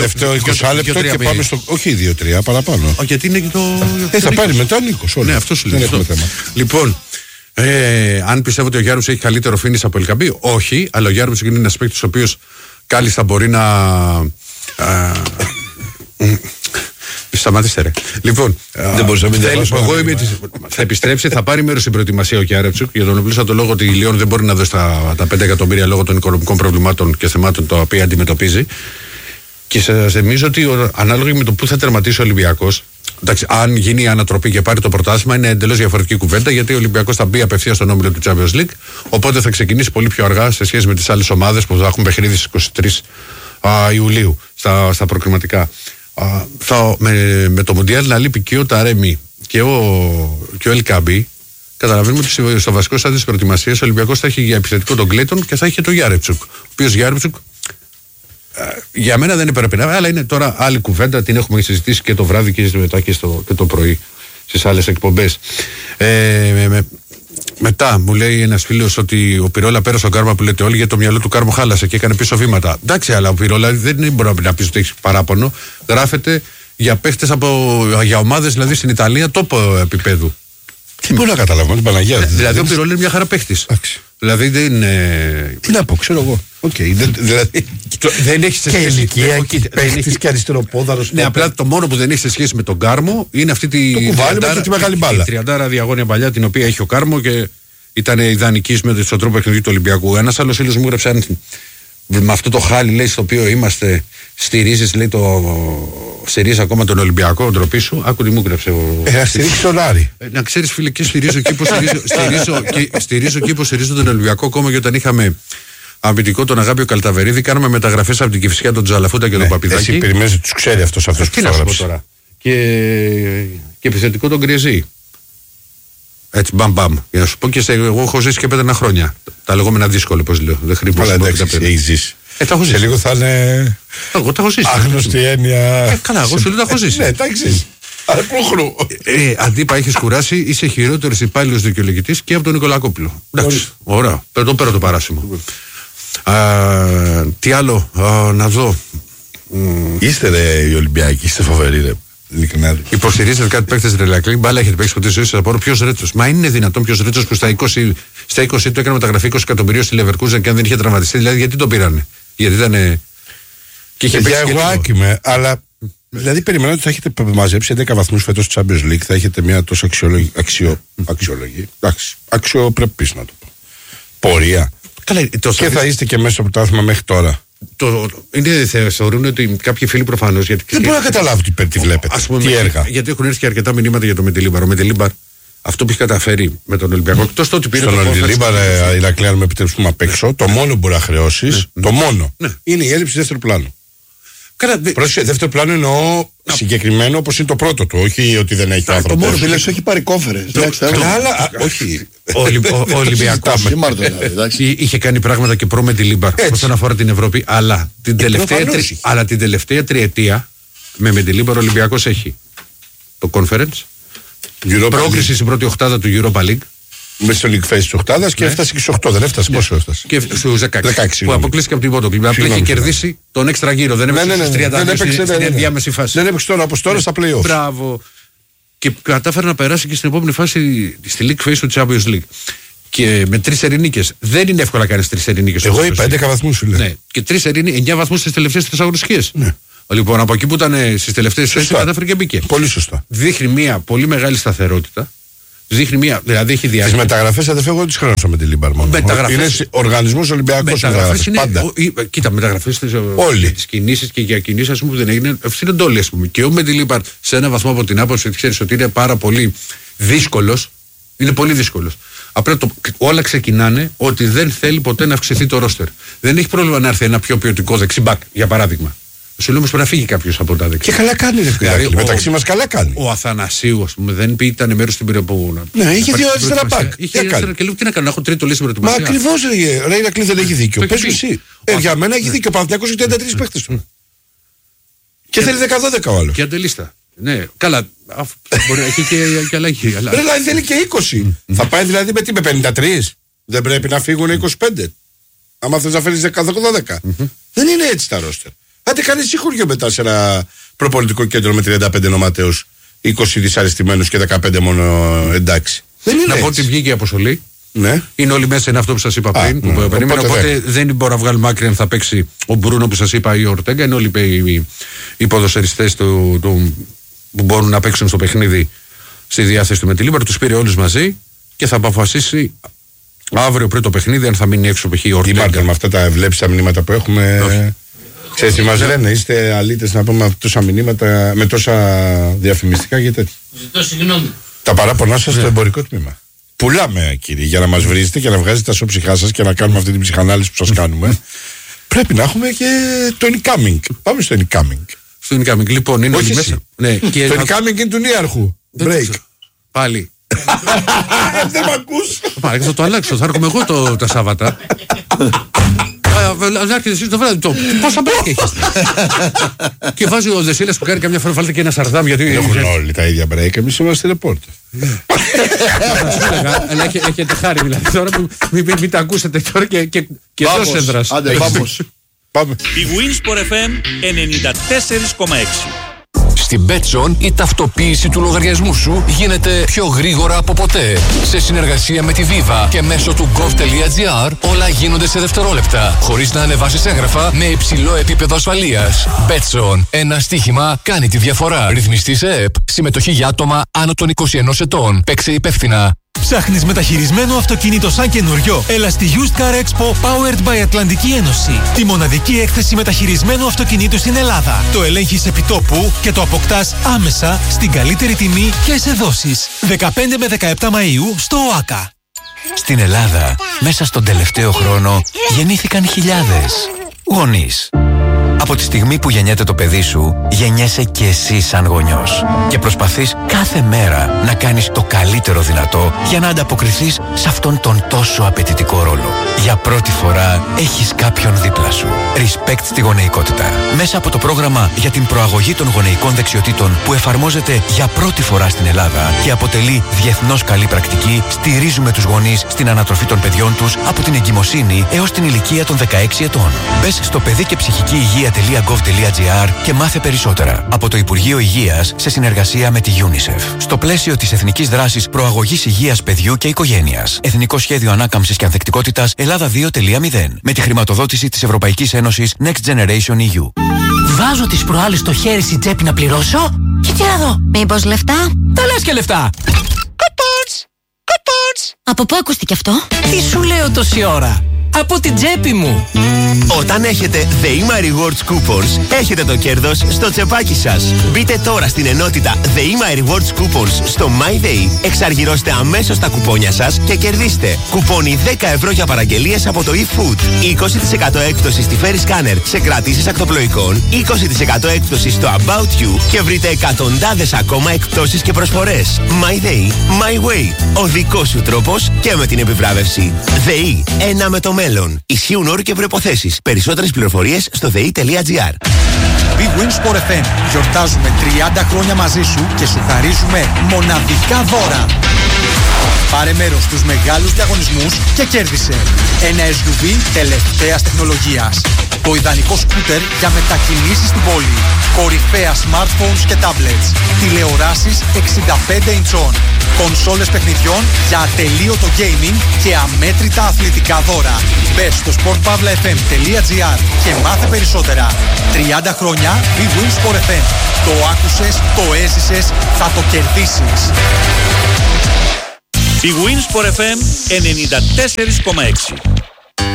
Δεύτερο 20 λεπτό και πάμε στο. Όχι 2-3, παραπάνω. Γιατί είναι και το. Θα πάρει μετά ο Νίκος. Ναι, αυτό σου λέει. Λοιπόν, αν πιστεύω ότι ο Γιάρμουτσουκ έχει καλύτερο φίνις από Ελκαμπή, όχι, αλλά ο Γιάρμουτσουκ είναι ένας παίκτης ο οποίος κάλλιστα μπορεί να. Σταμάτησε ρε. Λοιπόν, δεν μπορούσα να μην διαβάσω. Θα επιστρέψει, θα πάρει μέρος στην προετοιμασία ο Γιάρμουτσουκ, για τον οποίο το λόγο ότι η Λιόν δεν μπορεί να δώσει τα 5 εκατομμύρια λόγω των οικονομικών προβλημάτων και θεμάτων τα οποία αντιμετωπίζει. Και σας θυμίζω ότι ανάλογα με το που θα τερματίσει ο Ολυμπιακός, εντάξει, αν γίνει η ανατροπή και πάρει το πρωτάθλημα, είναι εντελώς διαφορετική κουβέντα, γιατί ο Ολυμπιακός θα μπει απευθείας στον όμιλο του Champions League, οπότε θα ξεκινήσει πολύ πιο αργά σε σχέση με τις άλλες ομάδες που θα έχουν παιχνίδι στις 23 Ιουλίου στα προκριματικά. Με το Μουντιάλ να λείπει και ο Ταρέμι και ο Ελκαμπή, καταλαβαίνουμε ότι στο βασικό στάδιο της προετοιμασίας ο Ολυμπιακός θα έχει για επιθετικό τον Κλέιτον και θα έχει και τον Γιάρμουτσουκ. Ο οποίος Γιάρμουτσουκ για μένα δεν έπρεπε να, αλλά είναι τώρα άλλη κουβέντα, την έχουμε συζητήσει και το βράδυ και μετά και το πρωί στις άλλες εκπομπές. Μετά μου λέει ένας φίλος ότι ο Πυρόλα πέρασε τον Κάρμα που λέτε όλοι, γιατί το μυαλό του Κάρμου χάλασε και έκανε πίσω βήματα. Εντάξει, αλλά ο Πυρόλα δεν μπορεί να πει ότι έχει παράπονο. Γράφεται για παίχτες για ομάδες δηλαδή στην Ιταλία τόπο επίπεδου. Τι μπορεί να καταλάβω, την Παναγία. Δηλαδή ο Πυρόλα είναι μια χαρά παίχτης. Δηλαδή δεν είναι. Τι να πω, ξέρω εγώ. Δηλαδή. Δεν έχει σε σχέση. Και ηλικία και παίχτης και αριστεροπόδαρος. Ναι, απλά το μόνο που δεν έχει σε σχέση με τον Κάρμο είναι αυτή τη. Το κουβάλι με τη μεγάλη μπάλα. 30 διαγώνια παλιά την οποία έχει ο Κάρμο και ήταν ιδανική με τον τρόπο παιχνιδιού του Ολυμπιακού. Ένας άλλος φίλος μου έγραψε με αυτό το χάλι λέει στο οποίο είμαστε. Στηρίζεις, λέει στηρίζεις ακόμα τον Ολυμπιακό, ντροπή σου. Άκου τι μου έγραψε. Να στηρίξει τον Άρη. Να ξέρεις, φίλε, και στηρίζω εκεί που στηρίζω και υποστηρίζω τον Ολυμπιακό ακόμα και όταν είχαμε αμυντικό τον Αγάπιο Καλταβερίδη, κάναμε μεταγραφές από την Κηφισιά, τον Τζαλαφούτα και τον Παπιδάκη. Εσύ περιμένεις ότι τους ξέρει αυτός που το έγραψε τώρα. Και επιθετικό τον Γκριεζή. Έτσι, μπαμ. Για να σου πω και εγώ έχω ζήσει και 5 χρόνια. Τα λεγόμενα δύσκολα, όπως λέω. Δεν χρειάζεται. Αλλά εντάξει, έχει ζήσει. Σε λίγο θα είναι. Εγώ τα έχω ζήσει. Άγνωστη έννοια. Καλά, εγώ σου λέω τα έχω ζήσει. Ναι, εντάξει. Αλλά πρόχρου. Αντίπα, έχεις κουράσει, είσαι χειρότερος υπάλληλος δικαιολογητής και από τον Νικολακόπουλο. Εντάξει, ωραία. Το πέρα το παράσημο. Τι άλλο, να δω. Είστε οι Ολυμπιακοί, είστε φοβεροί, ρε. Υποστηρίζετε κάτι παίχτες ρελακλή, μπάλα έχετε παίξει ποτέ ζωή σας από ποιος Ρέτσος. Μα είναι δυνατόν ποιος Ρέτσος που στα 20 του έκανε μεταγραφή 20 εκατομμυρίων στη Leverkusen και αν δεν είχε τραυματιστεί, δηλαδή γιατί τον πήρανε. Γιατί ήταν. Και είχε παίξει. Εγώ άκοιμαι, αλλά. Δηλαδή περιμένω ότι θα έχετε μαζέψει 11 βαθμούς φέτος στο Champions League, θα έχετε μια τόσο αξιολογή. Εντάξει, αξιοπρεπής να το πω. Πορεία. Καλά, και θα είστε και μέσα στο πρωτάθλημα μέχρι τώρα. Θεωρούν ότι κάποιοι φίλοι προφανώς. Δεν μπορώ να καταλάβω τι βλέπετε. Τι έργα. Γιατί έχουν έρθει και αρκετά μηνύματα για το Μεντιλίμπαρ. Ο Μεντιλίμπαρ αυτό που έχει καταφέρει με τον Ολυμπιακό. Εκτός το ότι πήρε στον Μεντιλίμπαρ, Ηρακλή, αν με επιτρέψουμε απ' έξω, το μόνο που μπορεί να χρεώσει, το μόνο, είναι η έλλειψη δεύτερου πλάνου. Πρόσεχε, δεύτερο πλάνο εννοώ συγκεκριμένο όπως είναι το πρώτο του, όχι ότι δεν έχει το άνθρωπο. Το μόνο που λες έχει πάρει κόφερες. Όχι. Ο Ολυμπιακός είχε κάνει πράγματα και προ Μεντιλίμπαρ όσον αφορά την Ευρώπη, αλλά την τελευταία τριετία με Μεντιλίμπαρ ο Ολυμπιακός έχει το Conference, πρόκριση στην πρώτη οχτάδα του Europa League. Με στο League Phase της οχτάδας και έφτασε και στους 8, δεν έφτασε, πόσο έφτασε. Και στους 16 που αποκλείστηκε από την Πότοκλη. Απλά είχε κερδίσει τον έξτρα γύρο, δεν έπαιξε στις 30 στην ενδιάμεση φάση. Δεν έπαιξε τώρα όπως τώρα στα play-off. Μπράβο. Και κατάφερε να περάσει και στην επόμενη φάση στη League Phase του Champions League. Και με 3 ειρηνίκες. Δεν είναι εύκολο να κάνεις 3 ειρηνίκες. Εγώ είπα 11 βαθμούς σου λέω. Ναι. Και 9 βαθμούς στις τελευταίες 3 αγωνιστικές. Ναι. Λοιπόν, από εκεί που ήταν στις τελευταίες θέσεις κατάφερε και μπήκε. Πολύ σωστά. Δείχνει μια πολύ μεγάλη σταθερότητα. Δείχνει μια. Δηλαδή έχει διάρκεια. Τις μεταγραφές αδερφέ, εγώ τις χρειάζομαι με τη Λίμπαρ μόνο. Είναι οργανισμός Ολυμπιακός. Μεταγραφές είναι. Κοίτα, μεταγραφές τις κινήσεις και για κινήσεις που δεν έγινε. Ευθύνονται όλοι, ας πούμε. Και ο με τη Λίμπαρ σε ένα βαθμό από την άποψη ότι ξέρεις ότι είναι πάρα πολύ δύσκολος. Είναι πολύ δύσκολος. Απλά όλα ξεκινάνε ότι δεν θέλει ποτέ να αυξηθεί το ρόστερ. Δεν έχει πρόβλημα να έρθει ένα πιο ποιοτικό δεξιμπάκ, για παράδειγμα. Σου λέω όμως πρέπει να φύγει κάποιος από τα δεξιά. Και καλά κάνει, ρε δηλαδή, μεταξύ μας καλά κάνει. Ο Αθανασίου, ας πούμε, δεν ήταν μέρος στην περιοχή. Ναι, είχε 2 αριστερά μπακ. Είχε αριστερά και λέω τι να κάνω, να έχω τρίτο λύση στην προετοιμασία. Μα ακριβώς, ρε Ηρακλή, δεν έχει δίκιο. Πες εσύ. Για μένα έχει δίκιο. Ο Παναθηναϊκός έχει 33 παίχτες του. Και θέλει 10-12 ο άλλος. Και αντελίστα. Ναι, καλά. Μπορεί να έχει και αλλαγή. Δηλαδή θέλει και 20. Θα πάει δηλαδή με 53. Δεν πρέπει να φύγουν 25. Άμα θες να φέρεις 10-12. Δεν είναι έτσι τα ρόστερ. Άντε κάνει συγχωριό μετά σε ένα προπονητικό κέντρο με 35 νοματέους, 20 δυσαρεστημένους και 15 μόνο εντάξει. Δεν είναι. Να πω ότι βγήκε η αποστολή. Ναι. Είναι όλοι μέσα, είναι αυτό που σας είπα πριν. Που περίμενα, οπότε δεν μπορώ να βγάλουμε άκρη αν θα παίξει ο Μπρούνο που σας είπα ή ο Ορτέγκα. Είναι όλοι οι ποδοσφαιριστές που μπορούν να παίξουν στο παιχνίδι στη διάθεση του με τη Λίμπαρ. Τους πήρε όλους μαζί και θα αποφασίσει αύριο πριν το παιχνίδι αν θα μείνει έξω π.χ. η Ορτέγκα. Τι με αυτά τα βλέπεις τα μηνύματα που έχουμε. Ξέρεις τι μας λένε, είστε αλήτες να πούμε τόσα μηνύματα με τόσα διαφημιστικά και τέτοια. Ζητώ συγγνώμη. Τα παράπονά σας στο εμπορικό τμήμα. Πουλάμε, κύριε, για να μας βρίζετε και να βγάζετε τα σώψυχά σας και να κάνουμε αυτή την ψυχανάλυση που σας κάνουμε. Πρέπει να έχουμε και το incoming. Πάμε στο incoming. Στο incoming, λοιπόν, είναι όλοι μέσα. Ναι, και το incoming είναι του Νίαρχου. Break. Πάλι. Δεν μ' ακούς. Θα το αλλάξω, θα έρχομαι εγώ τα Σάββατα. Να έρχεται εσείς το βράδυ. Πόσα break έχεις. Και βάζει ο Δεσίλας που κάνει καμιά φορά, βάλτε και ένα σαρδάμ. Γιατί έχουν όλοι τα ίδια break. Εμείς είμαστε ρεπόρτερ. Αλλά έχετε χάρη δηλαδή τώρα που μην τα ακούσετε τώρα και δώσε έδρας. Άντε, πάμε. Η Winsport FM 94,6. Στην Betson η ταυτοποίηση του λογαριασμού σου γίνεται πιο γρήγορα από ποτέ. Σε συνεργασία με τη Viva και μέσω του gov.gr όλα γίνονται σε δευτερόλεπτα, χωρίς να ανεβάσεις έγγραφα με υψηλό επίπεδο ασφαλείας. Betson. Ένα στοίχημα κάνει τη διαφορά. Ρυθμιστή σε ΕΠ. Συμμετοχή για άτομα άνω των 21 ετών. Παίξε υπεύθυνα. Ψάχνεις μεταχειρισμένο αυτοκίνητο σαν καινούριο? Έλα στη Used Car Expo Powered by Ατλαντική Ένωση. Τη μοναδική έκθεση μεταχειρισμένου αυτοκινήτου στην Ελλάδα. Το ελέγχεις επιτόπου και το αποκτάς άμεσα στην καλύτερη τιμή και σε δόσεις. 15 με 17 Μαΐου στο ΟΑΚΑ. Στην Ελλάδα, μέσα στον τελευταίο χρόνο, γεννήθηκαν χιλιάδες γονείς. Από τη στιγμή που γεννιέται το παιδί σου, γεννιέσαι και εσύ σαν γονιός. Και προσπαθείς κάθε μέρα να κάνεις το καλύτερο δυνατό για να ανταποκριθείς σε αυτόν τον τόσο απαιτητικό ρόλο. Για πρώτη φορά έχεις κάποιον δίπλα σου. Respect στη γονεϊκότητα. Μέσα από το πρόγραμμα για την προαγωγή των γονεϊκών δεξιοτήτων που εφαρμόζεται για πρώτη φορά στην Ελλάδα και αποτελεί διεθνώς καλή πρακτική, στηρίζουμε τους γονείς στην ανατροφή των παιδιών τους από την εγκυμοσύνη έως την ηλικία των 16 ετών. Μπες στο παιδί και ψυχική υγεία.gov.gr και μάθε περισσότερα. Από το Υπουργείο Υγείας σε συνεργασία με τη UNICEF. Στο πλαίσιο της Εθνικής Δράσης Προαγωγής Υγείας Παιδιού και Οικογένειας. Εθνικό Σχέδιο Ανάκαμψης και Ανθεκτικότητας Ελλάδα 2.0. Με τη χρηματοδότηση της Ευρωπαϊκής Ένωσης Next Generation EU. Βάζω τις προάλλες στο χέρι στην τσέπη να πληρώσω. Και τι να δω. Μήπως λεφτά? Τα λες και λεφτά. Κουπόνς. Από πού ακούστηκε αυτό? Τι σου λέω τόση ώρα. Από την τσέπη μου. Όταν έχετε The My Rewards Coupons, έχετε το κέρδος στο τσεπάκι σας. Μπείτε τώρα στην ενότητα The My Rewards Coupons στο MyDay, εξαργυρώστε αμέσως τα κουπόνια σας και κερδίστε κουπόνι 10 ευρώ για παραγγελίες από το eFood, 20% έκπτωση στη Ferry Scanner σε κρατήσεις ακτοπλοϊκών, 20% έκπτωση στο About You και βρείτε εκατοντάδες ακόμα εκπτώσεις και προσφορές. MyDay, My Way. Ο δικός σου τρόπος και με την επιβράβευση. ΔΕΗ, ένα με το μέλλον. Ισχύουν όροι και προϋποθέσεις. Περισσότερες πληροφορίες στο ΔΕΗ.gr. Big Win Sport FM. Γιορτάζουμε 30 χρόνια μαζί σου και σου χαρίζουμε μοναδικά δώρα. Πάρε μέρος στους μεγάλους διαγωνισμούς και κέρδισε ένα SUV τελευταίας τεχνολογίας. Το ιδανικό σκούτερ για μετακινήσεις στην πόλη. Κορυφαία smartphones και tablets. Τηλεοράσεις 65 ιντσών. Κονσόλες παιχνιδιών για ατελείωτο gaming και αμέτρητα αθλητικά δώρα. Μπες στο sportpavlafm.gr και μάθε περισσότερα. 30 χρόνια Big Win Sport FM. Το άκουσες, το έζησες, θα το κερδίσεις. Η Winsport FM 94,6.